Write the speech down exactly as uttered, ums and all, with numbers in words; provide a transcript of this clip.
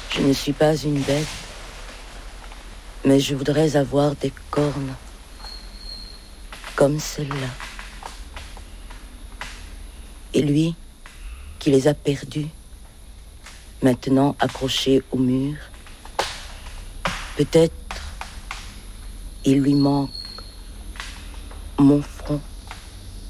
Je ne suis pas une bête, mais je voudrais avoir des cornes comme celle-là. Et lui, qui les a perdues, maintenant accroché au mur, peut-être il lui manque mon